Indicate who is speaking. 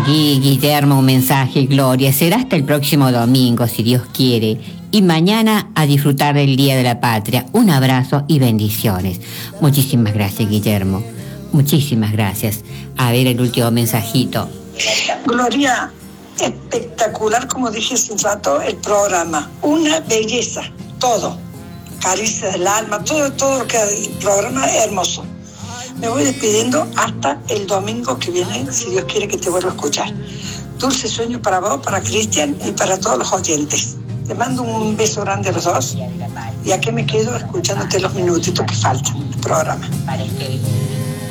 Speaker 1: Aquí, Guillermo, un mensaje, Gloria. Será hasta el próximo domingo, si Dios quiere. Y mañana a disfrutar del Día de la Patria. Un abrazo y bendiciones. Muchísimas gracias, Guillermo. Muchísimas gracias. A ver el último mensajito.
Speaker 2: Gloria, espectacular, como dije hace un rato, el programa. Una belleza, todo. Caricia del alma, todo lo que hay, el programa es hermoso. Me voy despidiendo hasta el domingo que viene, si Dios quiere que te vuelva a escuchar. Dulce sueño para vos, para Cristian y para todos los oyentes. Te mando un beso grande a los dos y aquí me quedo escuchándote los minutitos que faltan del programa.